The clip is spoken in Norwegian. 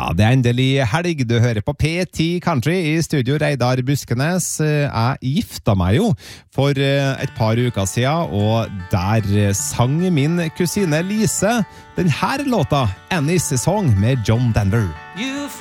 Ja, det endelig helg. Du hører på P10 Country i studio Reidar Buskenes. Jeg gifta meg jo for et par uker siden, og der sang min kusine Lise den her låta, Annie's Song med John Denver.